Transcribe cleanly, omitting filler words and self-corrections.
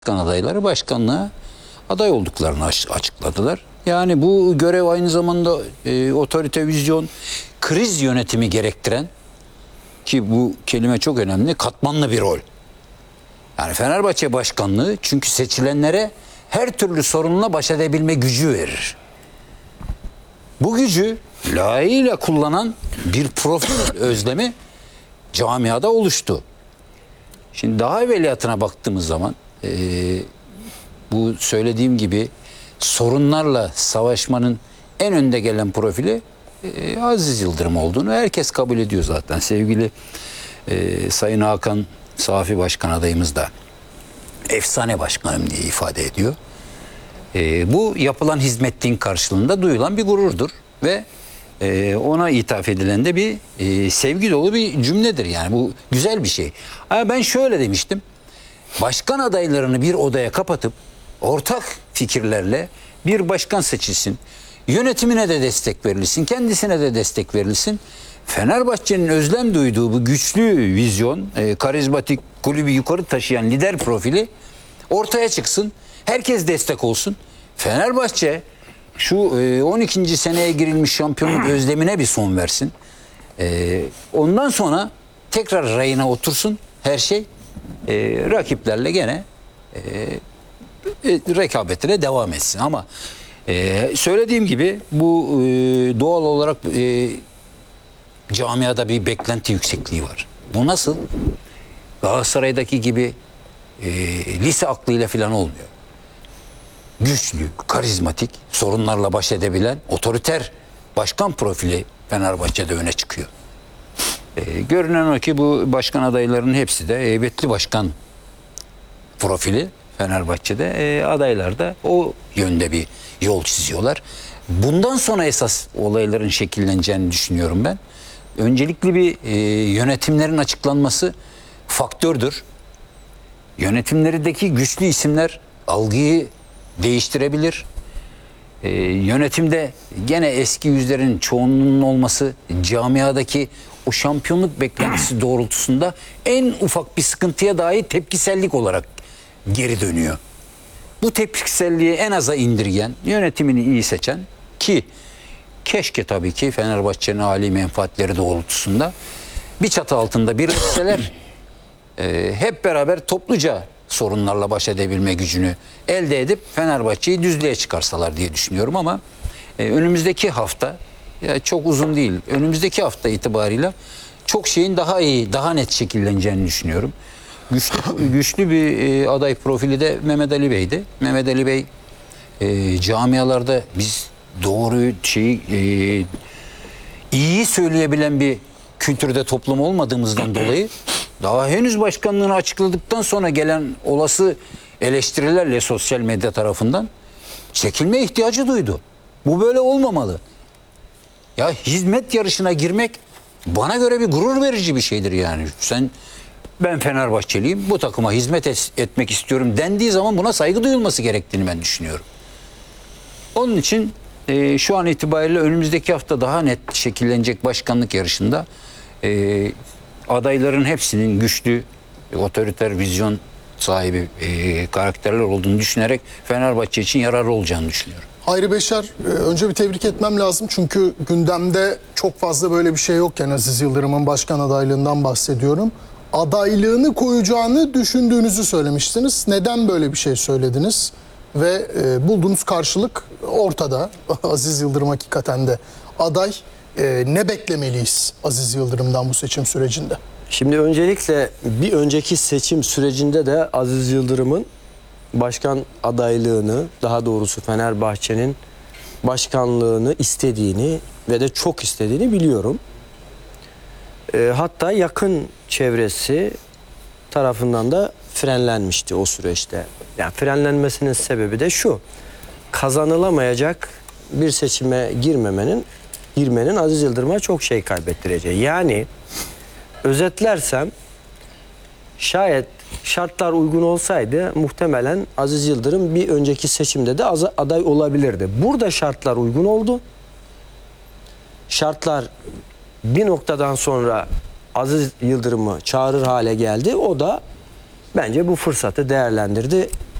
adayları başkanlığa aday olduklarını açıkladılar. Yani bu görev aynı zamanda otorite, vizyon, kriz yönetimi gerektiren, ki bu kelime çok önemli, katmanlı bir rol. Yani Fenerbahçe başkanlığı çünkü seçilenlere her türlü sorunla baş edebilme gücü verir. Bu gücü layığıyla kullanan bir profil özlemi camiada oluştu. Şimdi daha evveliyatına baktığımız zaman bu söylediğim gibi sorunlarla savaşmanın en önde gelen profili Aziz Yıldırım olduğunu herkes kabul ediyor zaten. Sevgili Sayın Hakan Safi Başkan adayımız da efsane başkanım diye ifade ediyor. Bu yapılan hizmetliğin karşılığında duyulan bir gururdur ve ona ithaf edilen de bir sevgi dolu bir cümledir. Yani bu güzel bir şey. Ama ben şöyle demiştim. Başkan adaylarını bir odaya kapatıp ortak fikirlerle bir başkan seçilsin. Yönetimine de destek verilsin, kendisine de destek verilsin. Fenerbahçe'nin özlem duyduğu bu güçlü vizyon, karizmatik, kulübü yukarı taşıyan lider profili ortaya çıksın. Herkes destek olsun. Fenerbahçe şu 12. seneye girilmiş şampiyonluk özlemine bir son versin. Ondan sonra tekrar rayına otursun her şey. Rakiplerle gene rekabetine devam etsin. Ama söylediğim gibi bu doğal olarak camiada bir beklenti yüksekliği var. Bu nasıl? Galatasaray'daki gibi lise aklıyla falan olmuyor. Güçlü, karizmatik, sorunlarla baş edebilen, otoriter başkan profili Fenerbahçe'de öne çıkıyor. Görünen o ki bu başkan adaylarının hepsi de heybetli başkan profili Fenerbahçe'de. Adaylar da o yönde bir yol çiziyorlar. Bundan sonra esas olayların şekilleneceğini düşünüyorum ben. Öncelikli bir yönetimlerin açıklanması faktördür. Yönetimlerindeki güçlü isimler algıyı değiştirebilir. Yönetimde gene eski yüzlerin çoğunluğunun olması camiadaki o şampiyonluk beklentisi doğrultusunda en ufak bir sıkıntıya dahi tepkisellik olarak geri dönüyor. Bu tepkiselliği en aza indirgen, yönetimini iyi seçen, ki keşke tabii ki Fenerbahçe'nin âli menfaatleri doğrultusunda bir çatı altında birleşseler hep beraber topluca sorunlarla baş edebilme gücünü elde edip Fenerbahçe'yi düzlüğe çıkarsalar diye düşünüyorum. Ama önümüzdeki hafta, ya çok uzun değil, önümüzdeki hafta itibarıyla çok şeyin daha iyi, daha net şekilleneceğini düşünüyorum. Güçlü bir aday profili de Mehmet Ali Bey'di. Mehmet Ali Bey camialarda biz doğru şeyi iyi söyleyebilen bir kültürde toplum olmadığımızdan dolayı daha henüz başkanlığını açıkladıktan sonra gelen olası eleştirilerle sosyal medya tarafından çekilme ihtiyacı duydu. Bu böyle olmamalı. Ya hizmet yarışına girmek bana göre bir gurur verici bir şeydir yani. Ben Fenerbahçeliyim, bu takıma hizmet etmek istiyorum dendiği zaman buna saygı duyulması gerektiğini ben düşünüyorum. Onun için şu an itibariyle önümüzdeki hafta daha net şekillenecek başkanlık yarışında adayların hepsinin güçlü, otoriter vizyon sahibi karakterler olduğunu düşünerek Fenerbahçe için yararlı olacağını düşünüyorum. Hayri Beşer, önce bir tebrik etmem lazım çünkü gündemde çok fazla böyle bir şey yokken Aziz Yıldırım'ın başkan adaylığından bahsediyorum. Adaylığını koyacağını düşündüğünüzü söylemiştiniz. Neden böyle bir şey söylediniz? Ve bulduğunuz karşılık ortada. Aziz Yıldırım hakikaten de aday. Ne beklemeliyiz Aziz Yıldırım'dan bu seçim sürecinde? Şimdi öncelikle bir önceki seçim sürecinde de Aziz Yıldırım'ın başkan adaylığını, daha doğrusu Fenerbahçe'nin başkanlığını istediğini ve de çok istediğini biliyorum. Hatta yakın çevresi tarafından da frenlenmişti o süreçte. Yani frenlenmesinin sebebi de şu: kazanılamayacak bir seçime girmenin Aziz Yıldırım'a çok şey kaybettireceği. Yani özetlersem, şayet şartlar uygun olsaydı muhtemelen Aziz Yıldırım bir önceki seçimde de aday olabilirdi. Burada şartlar uygun oldu. Şartlar bir noktadan sonra Aziz Yıldırım'ı çağırır hale geldi. O da bence bu fırsatı değerlendirdi.